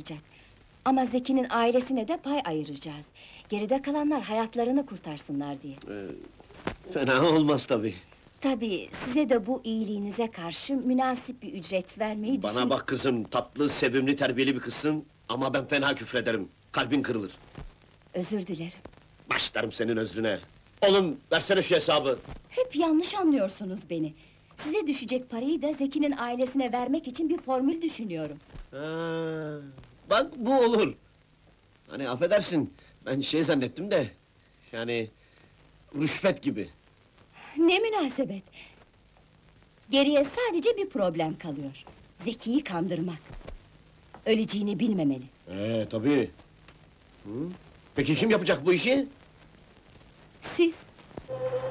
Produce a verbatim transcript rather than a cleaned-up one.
olacak. Ama Zeki'nin ailesine de pay ayıracağız. Geride kalanlar hayatlarını kurtarsınlar diye. Ee, fena olmaz tabii. Tabii, size de bu iyiliğinize karşı münasip bir ücret vermeyi düşün... Bana bak kızım, tatlı, sevimli, terbiyeli bir kızsın... Ama ben fena küfrederim, kalbin kırılır. Özür dilerim. Başlarım senin özrüne! Oğlum, versene şu hesabı! Hep yanlış anlıyorsunuz beni. Size düşecek parayı da Zeki'nin ailesine vermek için bir formül düşünüyorum. Ha, bak bu olur! Hani affedersin, ben şey zannettim de... Yani... Rüşvet gibi. Ne münasebet! Geriye sadece bir problem kalıyor. Zeki'yi kandırmak. Öleceğini bilmemeli. Ee, tabii! Hı? Peki kim yapacak bu işi? Siz!